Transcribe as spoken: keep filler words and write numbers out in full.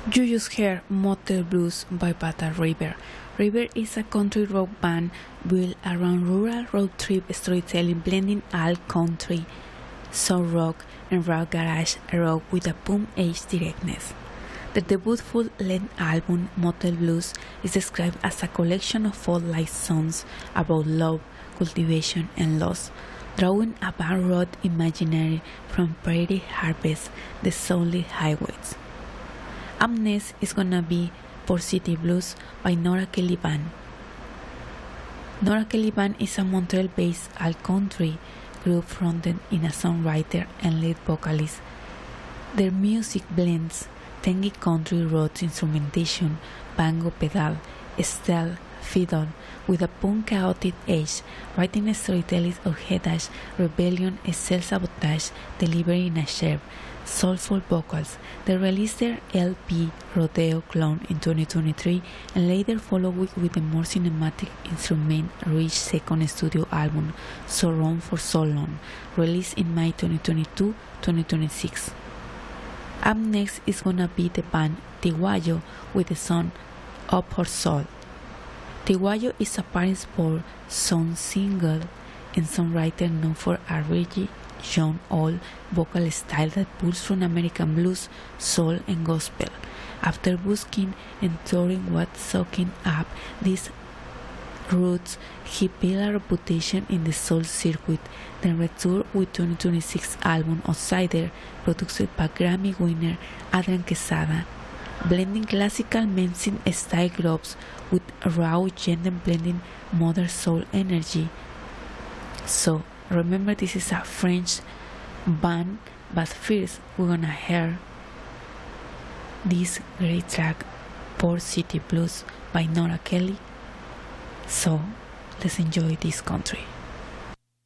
You just heard Motel Blues by Bata River. River is a country rock band built around rural road trip storytelling, blending alt country, soul rock, and raw garage rock with a boom-edge directness. The debut full-length album, Motel Blues, is described as a collection of folk-like songs about love, cultivation, and loss, drawing a band road imaginary from prairie harvest, the soully highways. Up next is gonna be Port City Blues by Nora Kelly Band. Nora Kelly Band is a Montreal-based alt-country group fronted in a songwriter and lead vocalist. Their music blends tangy country roads instrumentation, banjo pedal, steel fiddle with a punk chaotic edge, writing storytelling of headache, rebellion, and self-sabotage delivered in a sharp, soulful vocals. They released their L P Rodeo Clone in twenty twenty-three and later followed with a more cinematic instrument-rich second studio album, So Wrong for So Long, released in May twenty twenty-two to twenty twenty-six. Up next is gonna be the band Tiguayo with the song Up Her Soul. Tiguayo is a Paris Sport song singer and songwriter known for a reggae, young, old vocal style that pulls from American blues, soul, and gospel. After busking and touring what soaking up these roots, he built a reputation in the soul circuit, then returned with twenty twenty-six album Outsider, produced by Grammy winner Adrian Quesada, blending classical Memphis style groups with raw gender blending modern soul energy. So remember, this is a French band, but first we're gonna hear this great track, Port City Blues by Nora Kelly. So let's enjoy this country.